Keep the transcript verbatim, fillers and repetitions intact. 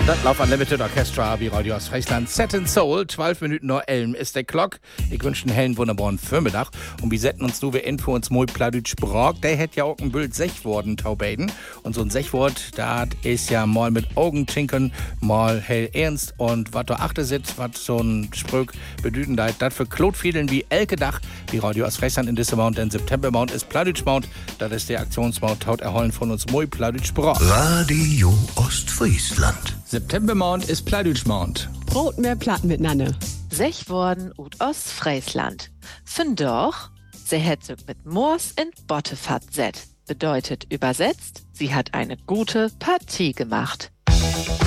Das Love Unlimited Orchestra wie Radio Ostfriesland. Set in Soul, zwölf Minuten nach elf ist der Glock. Ich wünsche einen hellen, wunderbaren Vormittag. Und wir setzen uns nur wie Info uns moi Pladütsch Brauch. Der hätte ja auch ein Bild Sechworten Taubaden. Und so ein Sechwort, das ist ja mal mit Augentinken, mal hell ernst. Und was da achte sitzt, was so ein Sprüch bedüten da, das für Klotfiedeln wie Elke Dach, wie Radio Ostfriesland in diesem Mount, denn September Mount ist Pladütsch Mount. Das ist der Aktionsmount, taut erholen von uns moi Pladütsch Brauch. Radio Ostfriesland. September Mount ist Pladütsch Mount. Brot mehr Platten mit Nanne. Sechworden ut Ostfriesland. Fündoch, sie hat sich mit Moors in Bottefat set. Bedeutet übersetzt, sie hat eine gute Partie gemacht.